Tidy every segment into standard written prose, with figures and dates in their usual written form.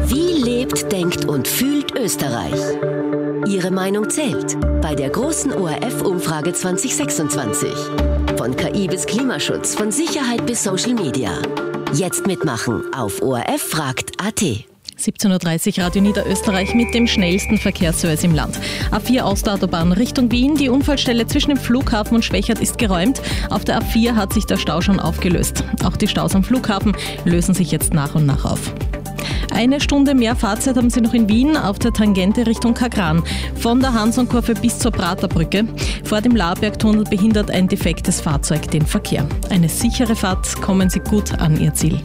Wie lebt, denkt und fühlt Österreich? Ihre Meinung zählt bei der großen ORF-Umfrage 2026. Von KI bis Klimaschutz, von Sicherheit bis Social Media. Jetzt mitmachen auf orffragt.at. 17.30 Uhr, Radio Niederösterreich mit dem schnellsten Verkehrsservice im Land. A4 aus der Autobahn Richtung Wien. Die Unfallstelle zwischen dem Flughafen und Schwächert ist geräumt. Auf der A4 hat sich der Stau schon aufgelöst. Auch die Staus am Flughafen lösen sich jetzt nach und nach auf. 1 Stunde mehr Fahrzeit haben Sie noch in Wien auf der Tangente Richtung Kagran. Von der Hansonkurve bis zur Praterbrücke. Vor dem Laarbergtunnel behindert ein defektes Fahrzeug den Verkehr. Eine sichere Fahrt, kommen Sie gut an Ihr Ziel.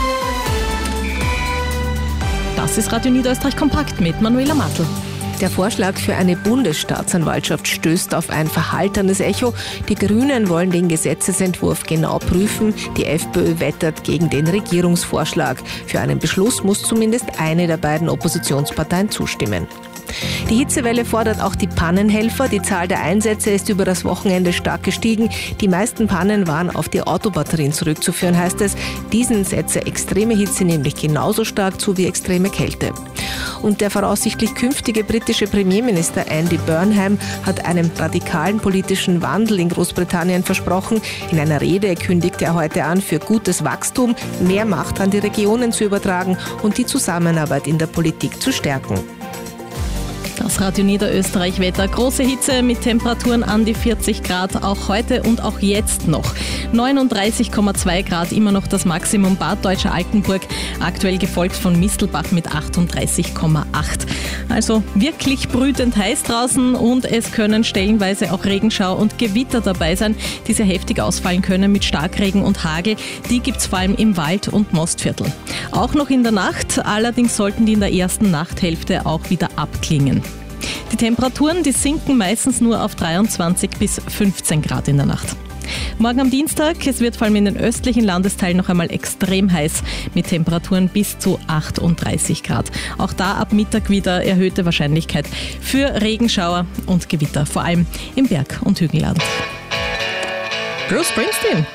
Das ist Radio Niederösterreich kompakt mit Manuela Matl. Der Vorschlag für eine Bundesstaatsanwaltschaft stößt auf ein verhaltenes Echo. Die Grünen wollen den Gesetzesentwurf genau prüfen. Die FPÖ wettert gegen den Regierungsvorschlag. Für einen Beschluss muss zumindest eine der beiden Oppositionsparteien zustimmen. Die Hitzewelle fordert auch die Pannenhelfer. Die Zahl der Einsätze ist über das Wochenende stark gestiegen. Die meisten Pannen waren auf die Autobatterien zurückzuführen, heißt es. Diesen setze extreme Hitze nämlich genauso stark zu wie extreme Kälte. Und der voraussichtlich künftige britische Premierminister Andy Burnham hat einen radikalen politischen Wandel in Großbritannien versprochen. In einer Rede kündigte er heute an, für gutes Wachstum mehr Macht an die Regionen zu übertragen und die Zusammenarbeit in der Politik zu stärken. Das Radio Niederösterreich Wetter. Große Hitze mit Temperaturen an die 40 Grad, auch heute und auch jetzt noch. 39,2 Grad, immer noch das Maximum. Bad Deutscher-Altenburg, aktuell gefolgt von Mistelbach mit 38,8. Also wirklich brütend heiß draußen und es können stellenweise auch Regenschau und Gewitter dabei sein, die sehr heftig ausfallen können mit Starkregen und Hagel. Die gibt es vor allem im Wald- und Mostviertel. Auch noch in der Nacht, allerdings sollten die in der ersten Nachthälfte auch wieder abklingen. Die Temperaturen, die sinken meistens nur auf 23 bis 15 Grad in der Nacht. Morgen am Dienstag, es wird vor allem in den östlichen Landesteilen noch einmal extrem heiß mit Temperaturen bis zu 38 Grad. Auch da ab Mittag wieder erhöhte Wahrscheinlichkeit für Regenschauer und Gewitter, vor allem im Berg- und Hügelland. Bruce Springsteen.